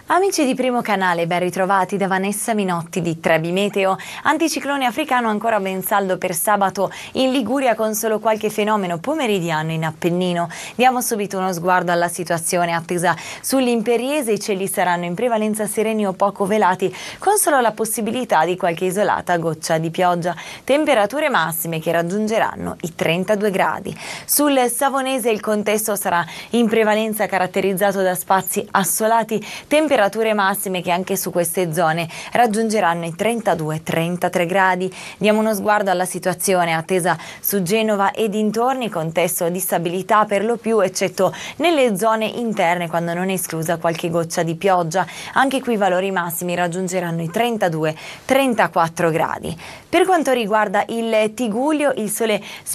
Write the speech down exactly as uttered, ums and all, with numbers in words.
Amici di Primo Canale, ben ritrovati da Vanessa Minotti di Trebi Meteo. Anticiclone africano ancora ben saldo per sabato in Liguria con solo qualche fenomeno pomeridiano in Appennino. Diamo subito uno sguardo alla situazione attesa sull'Imperiese. I cieli saranno in prevalenza sereni o poco velati con solo la possibilità di qualche isolata goccia di pioggia. Temperature massime che raggiungeranno i trentadue gradi. Sul Savonese il contesto sarà in prevalenza caratterizzato da spazi assolati, temperature massime che anche su queste zone raggiungeranno i trentadue trentatré gradi. Diamo uno sguardo alla situazione attesa su Genova e dintorni, contesto di stabilità per lo più eccetto nelle zone interne quando non è esclusa qualche goccia di pioggia. Anche qui i valori massimi raggiungeranno i trentadue trentaquattro gradi. Per quanto riguarda il Tigullio, il sole